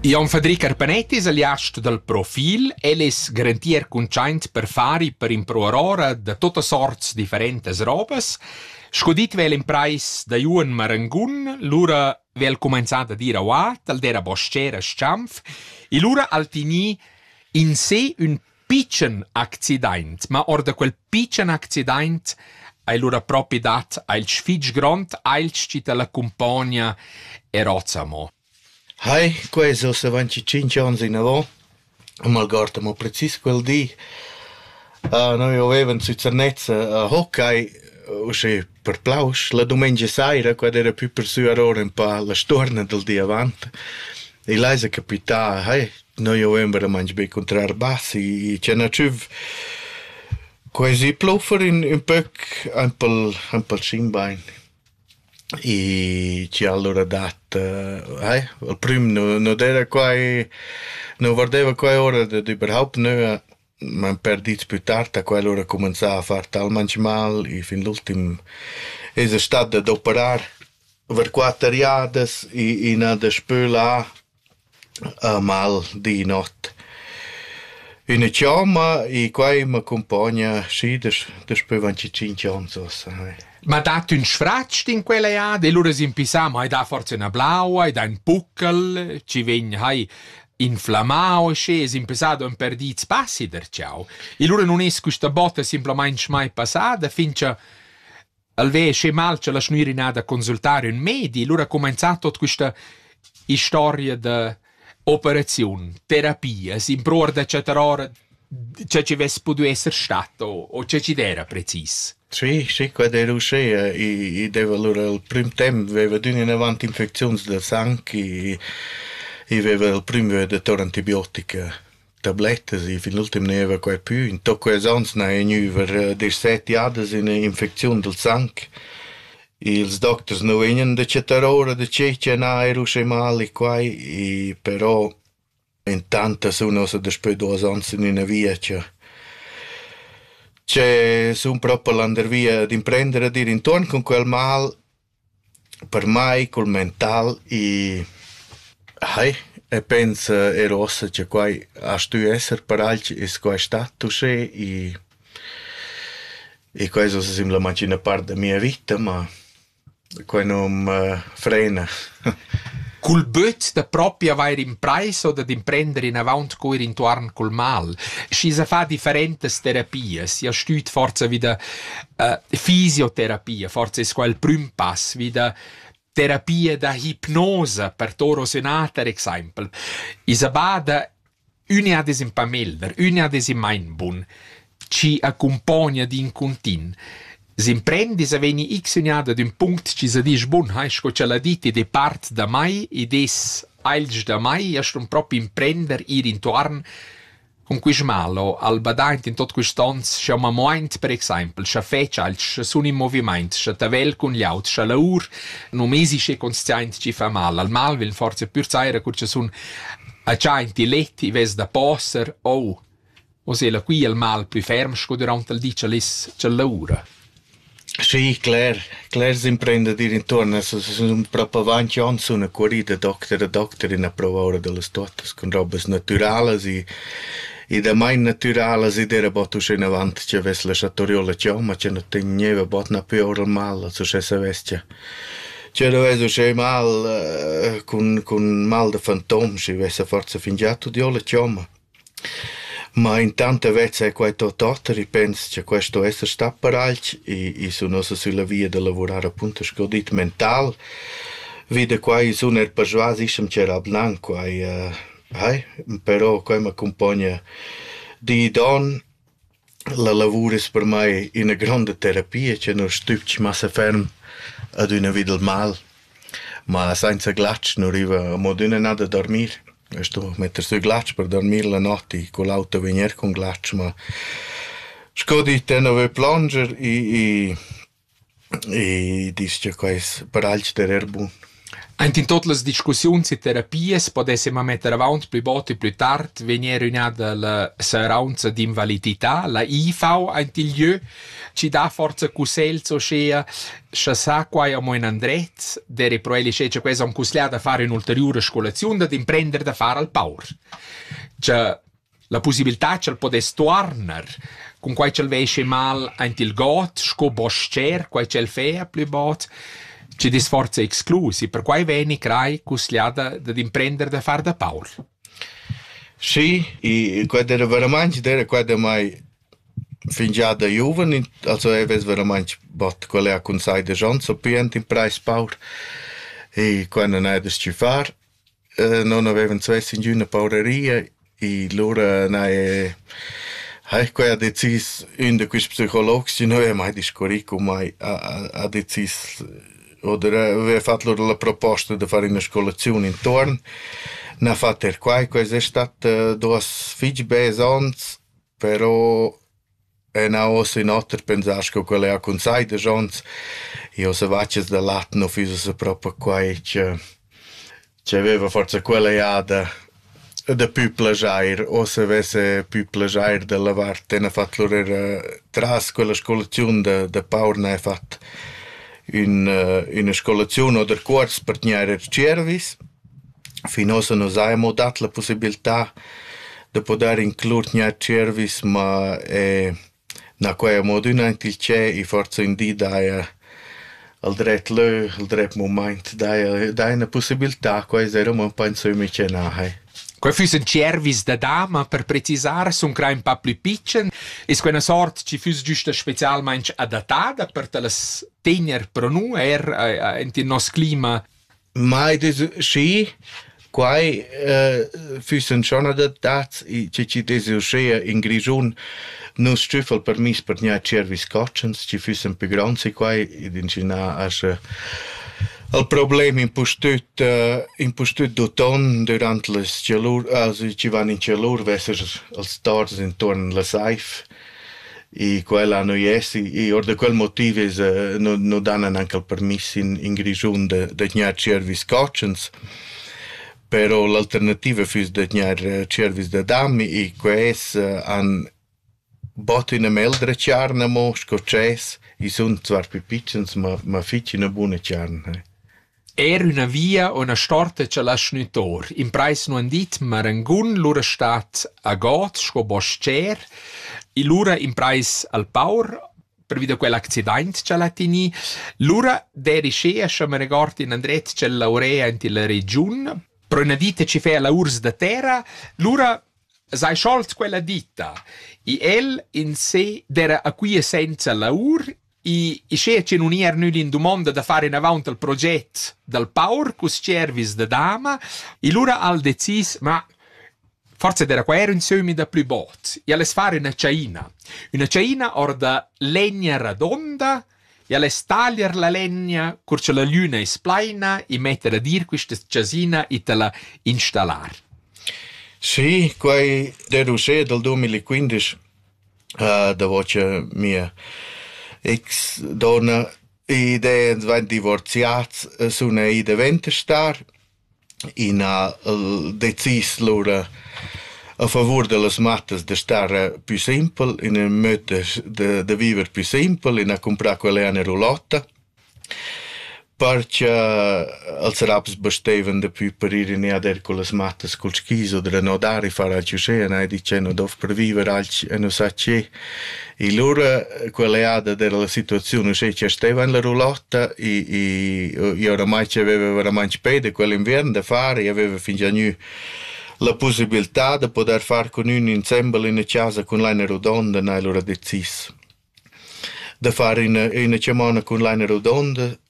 Jon Fadric Arpanetis aliast del profil, es garantier cunchaint per fari per improarora de tota sorts differentes robes. Scodit vel in prais da Juan Marangun, l'ura vel començat a dir auat, al dera boscera sciamf, e l'ura al tini in sé un pitchen accident, ma or de quel pitchen accident ai l'ura propi dat al sfig grond, al scita la compagna e rozzamo. Hai, questo se 25 anni in avò, mal guarda mo precis quel di. Noi avevamo su Cernezza hockey, usci per plaus, la domenica sera, quando era più per su errore un po' la storna del dia avanti. E lei si capita, hai, noi avevamo mangi bei contrar bassi, e c'è una ciuv, quasi plofer un po' scinbein. E ci allora dat il prim no era quai no guardava quai ora de überhaupt no ma perdit più tard a quell'ora cominciava a far talmente mal e fin l'ultim è stato ad operar per 4 riades e nada spöla mal di notte in chiama e quai mi accompagna sì después 25 anni Ma dat un sfratst in quella iad, e lura si impisam, hai da forse una blaua, hai da un puckel, ci vegn, hai inflammao, e si impisato un perdit passi der ciao. E lura non es questa botta simplemente mai passata, finché al ve sche mal ce la snuirinada a consultare un medi, lura ha cominciato questa storia di operazione, terapia, si improrda eccetera, c'è ci ves potuto essere stato, o c'è ci era precis. Sì, quando ero uscita e deve allora il primo tempo aveva in avanti infezioni del sangue e aveva il primo datore antibiotica tablette e fin l'ultimo ne aveva quai più in tocco esons ne è per 17 anni in infezione del sangue e i doctors non vengono da cercare ora da c'è ero uscita male quai e però intanto sono dopo 2 anni in una via c'è un proprio l'andar via ad imprendere a dire intorno con quel mal per mai col mental e penso ero ossa che quai a stu essere per altri e quai stato e questo è semplicemente una parte della mia vita ma quai non frena. Cul böt da propria vair in prais o da imprendere in avant coir intorno col mal. Si sa fa differentes terapie, si ha stüt forza vida fisioterapia, forza es quel prim pass, vida terapia da ipnosa per toro senater exempel. Isa bada une ades in pamelder, une ades in mainbun, ci accompagna di incontin. S'imprendi se veni x uniada d'un punct ci se dice bun, sco ce la diti de part da mai e des ailgi da mai, un proprio imprender ir intorn con quis malo, al badaint in tot quist'ons, scha ma moint per exempel, scha feccial, scha sun in moviment, scha tavel con gli aut, scha laur, no mesi sche conscient ci fa mal, al mal vil forse pur zaira cur ci sun a giaint i letti ves da posser, o se la qui al mal più ferm sco durant il dice les ce laura. Sì, Claire si imprende di intorno, sono proprio avanti anni, sono corrida doctor in a provare delle storie con robe naturali e da mai naturali e era botu in avanti che avesse la sciatoriola ciò, ma che non teneva botna più ora mal, so che se vestia. C'era veso che mal con mal de fantom, si avesse forza fingiato di ola ciò, ma intanto è quai tot ripenso che questo essere sta per altri e sono sulla via di lavorare appunto scodit mental vide quai sono per persuasi c'era blanco però quai mi accompagna di don la lavoro per me in una grande terapia che non stupci ma se ferm ad una vita del mal ma senza glacci non arriva a moduna nada a dormire. Sto mettere sui glacci per dormire la notte con l'auto venire con glacci ma scodi te non plunger e dice che per altri der buon. Ant in tutte le discussioni e terapie potessimo mettere avanti più volte e più tardi venire un'ada la seranza di invalidità, la IV, ant il lieu, ci dà forza cusells o scea, sa qua a mo in andret, dere proeli scea quesa un cusliada a fare un'ulteriore scolazione da imprendere da fare al paur. Cioè, la possibilità che potesse tornare con quai c'el vesce mal ant il got, sco boscer, quai c'el fea più bot, ci dis forza exclusi, per quai veni crai cusliada da imprendere da fare da paur. Sì, e quando era veramente, quando mai fin già da giovane, also ves veramente bot quelle a consai de John so pient in preis paur, e quando non era ci far, non avevano svessi in giù una paureria, e loro quei ha decis un de questi psicologi non aveva mai discorrico mai ha decis oder aveva fatto loro la proposta di fare una scolazione intorno ne ha fatto quei è stato due figli besons però e na ossa in otter pensas che quelle a consai de jons io se vaches da latno fiso proprio quei che aveva forza quelle da più plagiare o se avesse più plagiare da lavar te ne fatto loro tras quella scolazione da paur ne ha fatto una scolazione o del corso per tenere service fino a se non abbiamo dato la possibilità di poter includere tenere service ma na quei modo anche il c'è e forza in di dai al dret moment dai una possibilità quei era un penso mi c'è na Quei füssen cervis da dama per precisare sun crai un pa più piccen es quella sort ci füs giusta specialmente adattata per te las tenir per nu in il nos clima mai sì quai füssen schon adattati ci desuscea in grigiun non strüffel permis per nia cervis cochens ci füssen più grandi quai in cina il problema impostut d'automne durant les gelur, also ci van in gelur vesser els stars intorno la saif e quella no iesi e or de quel motiv es no danno anche il permesso in grigiun de gnar cervis cochens però l'alternativa fus de gnar cervis de dami e quais an bot in meldre charna mo scoces e sun zwar pipichens ma fitch una buona charna una via o una storta ce l'ha schnutor. In preis non dit marangun lura stat a got, sco boscer, e lura in preis al paur, per video quell'accident ce l'ha tini, lura deri scea, se me ricordi in andret ce l'aurea in la region, pro una dita ci fe la urs da terra, lura sai sciolt quella dita, e el in sé dera a qui senza laur, e c'è non era nulla in domanda da fare in avanti il progetto del Power cus cervis da dama e loro ha deciso ma forse era qua era insieme da più bot e alle fare una ciaina or da legna radonda e alle tagliare la legna curce la luna è splaina e mettere a dir questa ciasina e te la installare sì quei derusce del 2015 da voce mia ex donna idee van divorziats sono ide venterstar in decis loro a favor de las matas de star più simple in un modo de vivere più simple in a comprare quelle a roulotta perché als raps besteven de più per ir in ader con las matas col schiso de no dare fare al ciusea e dicendo dov per vivere al e non sa c'è e loro quelle ada della la situazione se c'è stava in la roulotta e oramai ci aveva veramente pede quell'inverno da fare e aveva fin già nu la possibilità di poter fare con un ensemble in una casa con l'ina rodonda e loro deciso da fare in una cemana con l'ina rodonda